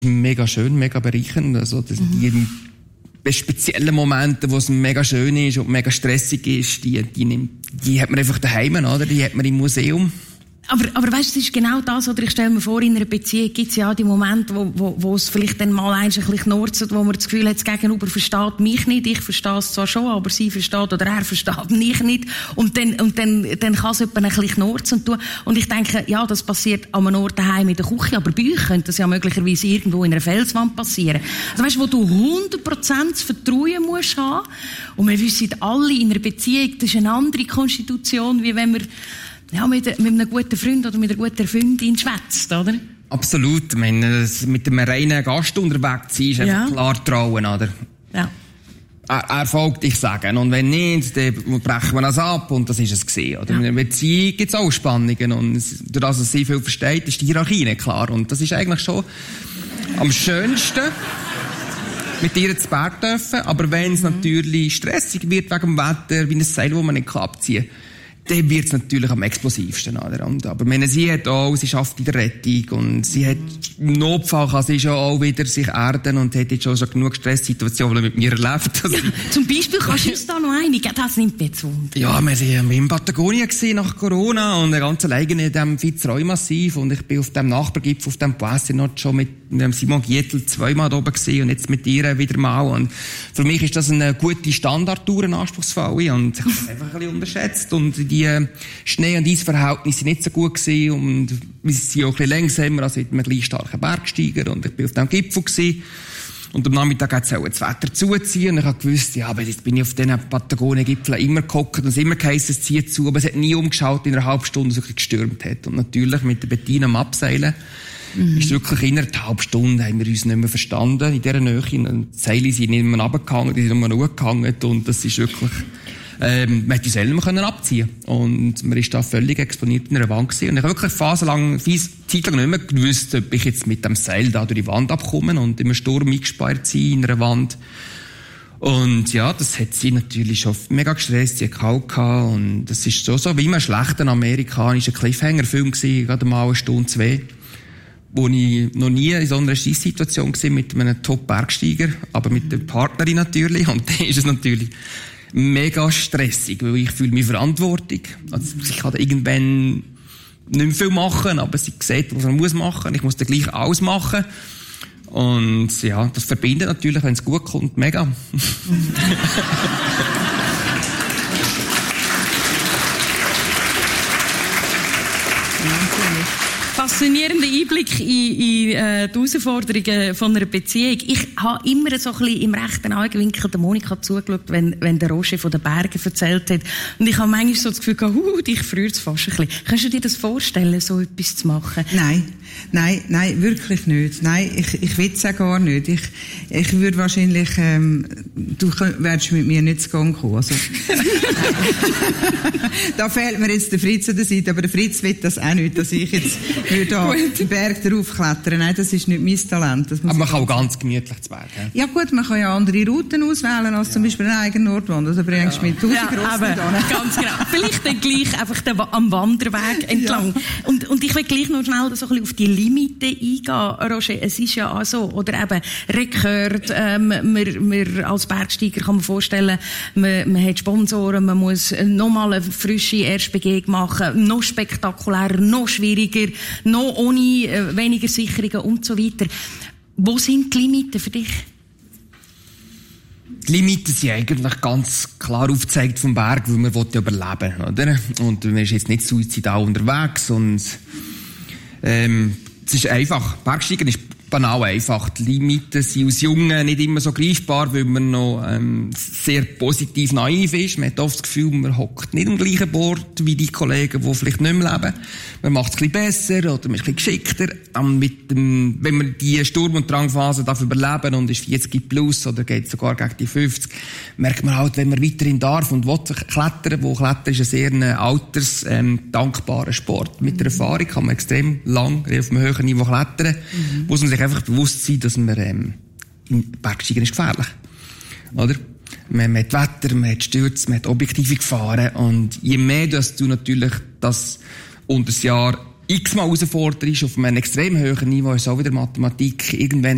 Mega schön, mega bereichernd. Also, die speziellen Momente, wo es mega schön ist und mega stressig ist, die hat man einfach daheim, oder? Die hat man im Museum. Aber weißt du, es ist genau das, oder ich stelle mir vor, in einer Beziehung gibt es ja die Momente, wo es vielleicht dann mal ein bisschen knurzt, wo man das Gefühl hat, das Gegenüber versteht mich nicht, ich verstehe es zwar schon, aber sie versteht oder er versteht mich nicht. Und dann kann es jemand ein bisschen knurzen und tun. Und ich denke, ja, das passiert an einem Ort daheim in der Küche, aber bei euch könnte das ja möglicherweise irgendwo in einer Felswand passieren. Also weißt du, wo du 100% das Vertrauen musst haben. Und wir wissen alle, in einer Beziehung, das ist eine andere Konstitution, wie wenn wir mit einem guten Freund oder mit einer guten Freundin schwätzt, oder? Absolut. Ich meine, mit einem reinen Gast unterwegs sein, ist einfach klar trauen, oder? Ja. Er folgt, ich sage. Und wenn nicht, dann brechen wir das ab und das ist es gewesen, oder? In einer Beziehung gibt es auch Spannungen und durch das, was sie viel versteht, ist die Hierarchie nicht klar. Und das ist eigentlich schon am schönsten, mit ihr zu Berg dürfen. Aber wenn es natürlich stressig wird wegen dem Wetter, wie ein Seil, das man nicht abziehen kann, dann wird es natürlich am explosivsten. Oder? Aber meine, sie schafft in der Rettung und sie hat im Notfall kann sie schon auch wieder sich erden und hat jetzt schon genug Stresssituationen mit mir erlebt. Zum Beispiel kannst du uns da noch einigen, das nimmt mir zu Wunder. Ja, wir waren in Patagonien nach Corona und ganz alleine in diesem Fitzroy-Massiv und ich bin auf dem Nachbargipfel, auf dem Poissy-Nord schon mit Simon Gietl zweimal oben gewesen und jetzt mit ihr wieder mal. Und für mich ist das eine gute Standardtour, eine anspruchsvolle und ich habe es einfach ein bisschen unterschätzt und die Schnee- und Eisverhältnisse sind nicht so gut gewesen und wir sind auch ein bisschen langsamer als mit einem gleich starken Bergsteiger und ich bin auf dem Gipfel gewesen. Und am Nachmittag hat es auch das Wetter zuziehen und ich habe gewusst, ja, aber jetzt bin ich auf diesen Patagonien-Gipfeln immer gehockt und es immer geheißen, es zieht zu, aber es hat nie umgeschaut in einer halben Stunde, so gestürmt hat. Und natürlich mit der Bettina am Abseilen ist wirklich innerhalb einer halben Stunde haben wir uns nicht mehr verstanden in dieser Nähe. Und die Seile sind nicht mehr runtergehangen, die sind nur noch hochgehangen und das ist wirklich... man hätte uns selber abziehen können. Und man ist da völlig exponiert in einer Wand gewesen. Und ich habe wirklich Zeit lang nicht mehr gewusst, ob ich jetzt mit dem Seil da durch die Wand abkomme und im Sturm eingesperrt sein in einer Wand. Und ja, das hat sie natürlich schon mega gestresst, sie hat kalt gehabt. Und das ist so wie ein schlechter amerikanischer Cliffhanger-Film gewesen, gerade mal eine Stunde, 2. Wo ich noch nie in so einer Scheisssituation war mit einem Top-Bergsteiger, aber mit der Partnerin natürlich. Und dann ist es natürlich mega stressig, weil ich fühle mich verantwortlich. Also ich kann irgendwann nicht mehr viel machen, aber sie sieht, was man machen muss. Ich muss dann gleich alles machen. Und ja, das verbindet natürlich, wenn es gut kommt, mega. Faszinierender Einblick in die Herausforderungen von einer Beziehung. Ich habe immer so ein bisschen im rechten Augenwinkel der Monika zugeschaut, wenn der Roger von den Bergen erzählt hat. Und ich habe manchmal so das Gefühl gehabt, dich friert es fast ein bisschen. Kannst du dir das vorstellen, so etwas zu machen? Nein, wirklich nicht. Nein, ich will es auch gar nicht. Ich würde wahrscheinlich, du wärst mit mir nicht zu Gang kommen. Also. Da fehlt mir jetzt der Fritz an der Seite, aber der Fritz will das auch nicht, dass ich jetzt da den Berg drauf klettern. Nein, das ist nicht mein Talent. Aber man kann auch ganz gemütlich zu Berg. Ja gut, man kann ja andere Routen auswählen, als zum Beispiel eine eigene Nordwand. Also bringst du mit 1000 Rossen nicht an. Ganz genau. Vielleicht dann gleich einfach am Wanderweg entlang. Ja. Und ich will gleich noch schnell so ein bisschen auf die Limiten eingehen, Roger. Es ist ja auch so, oder eben Rekord, man als Bergsteiger kann man vorstellen, man hat Sponsoren, man muss nochmal eine frische Erstbegehung machen, noch spektakulärer, noch schwieriger, noch ohne weniger Sicherungen und so weiter. Wo sind die Limiten für dich? Die Limiten sind eigentlich ganz klar aufgezeigt vom Berg, weil man ja überleben will, oder? Und man ist jetzt nicht suizidal unterwegs und es ist einfach. Bergsteigen ist banal einfach. Die Limiten sind als Jungen nicht immer so greifbar, weil man noch sehr positiv naiv ist. Man hat oft das Gefühl, man hockt nicht am gleichen Bord wie die Kollegen, die vielleicht nicht mehr leben. Man macht es ein bisschen besser oder man ist ein bisschen geschickter. Wenn man die Sturm- und Drangphase überleben und ist 40 plus oder geht sogar gegen die 50, merkt man halt, wenn man weiterhin darf und will klettern, wo Klettern ist ein sehr altersdankbarer Sport. Mit der Erfahrung kann man extrem lang auf einem höheren Niveau klettern. Muss man sich einfach bewusst sein, dass man Bergsteigen ist gefährlich. Oder? Man hat Wetter, man hat Stürze, man hat objektive Gefahren und je mehr, dass du natürlich das unter das Jahr x-mal herausforderst auf einem extrem hohen Niveau, ist auch wieder Mathematik, irgendwann